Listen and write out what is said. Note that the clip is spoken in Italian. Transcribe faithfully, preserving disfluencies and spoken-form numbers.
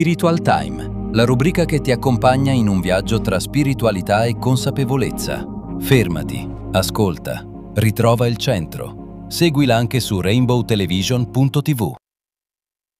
Spiritual Time, la rubrica che ti accompagna in un viaggio tra spiritualità e consapevolezza. Fermati, ascolta, ritrova il centro. Seguila anche su rainbow television punto tv.